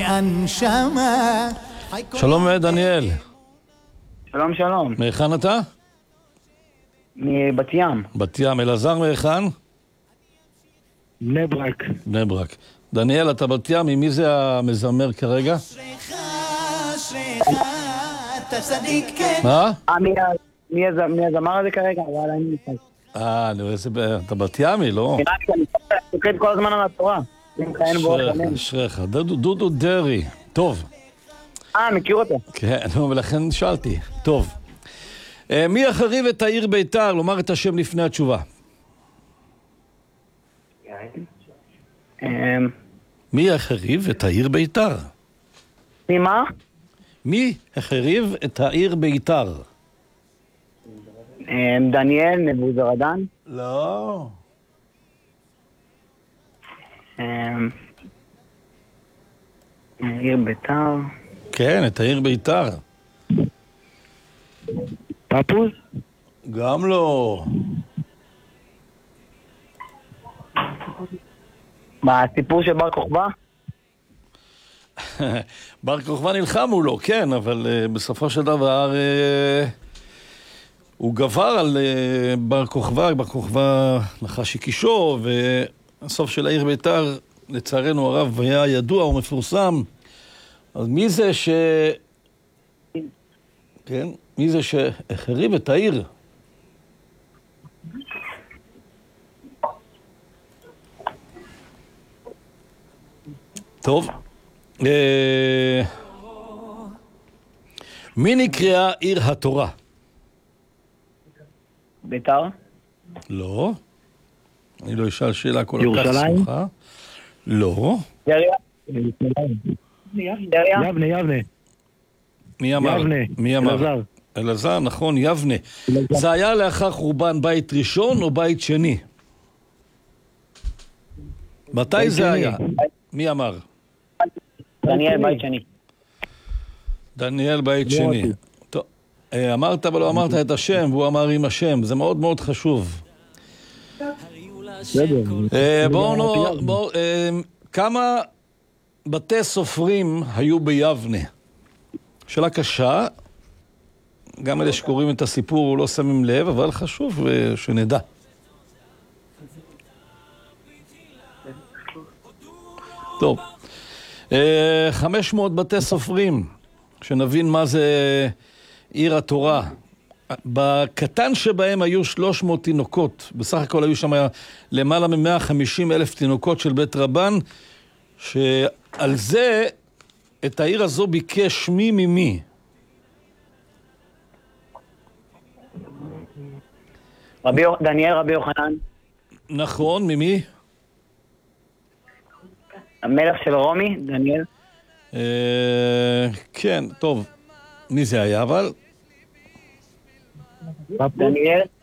שלום דניאל. שלום שלום. מהיכן אתה? מבת ים. בת ים. אלעזר מהיכן? בני ברק. בני ברק. דניאל, אתה בת ים, ממי זה המזמר כרגע? מה? מי הזמר הזה כרגע? אני רואה אתה בת ימי, לא? אני תוקד כל הזמן על התורה. אשריך, דודו דרי. טוב. מכיר אותו. כן, ולכן שאלתי. טוב. מי יחריב את העיר ביתר? לומר את השם לפני התשובה. מי יחריב את העיר ביתר? מה? מי יחריב את העיר ביתר? דניאל נבוזרדן. לא. עיר ביתר. כן, את העיר ביתר. פפוז? גם לא. בסיפור של בר כוכבא? בר כוכבא נלחם מולו, כן, אבל בסופו של דבר הוא גבר על בר כוכבא, בר כוכבא נחש יקישו, והסוף של העיר ביתר, לצערנו הרב, היה ידוע ומפורסם. אז מי זה כן, מי זה שהחריב את העיר? טוב. מי נקראה עיר התורה? ביתר? לא. אני לא אשאל שאלה כל כך ירושלים? סמוכה. לא. יבנה. מי אמר? יבנה. מי אמר? אלעזר. אלעזר, נכון, יבנה. זה היה לאחר חורבן בית ראשון או בית שני? מתי זה היה? מי אמר? דניאל בית שני. דניאל בית שני. טוב, אמרת אבל לא אמרת את השם, והוא אמר עם השם. זה מאוד מאוד חשוב. בואו, כמה בתי סופרים היו ביבנה? שאלה קשה. גם אלה שקוראים את הסיפור לא שמים לב, אבל חשוב שנדע. טוב. 500 בתי סופרים, שנבין מה זה עיר התורה. בקטן שבהם היו 300 תינוקות. בסך הכל היו שם למעלה מ-150,000 תינוקות של בית רבן, שעל זה את העיר הזו ביקש מי ממי. דניאל רבי יוחנן. נכון, ממי? המלך של רומי, דניאל. כן, טוב. מי זה היה אבל? דניאל.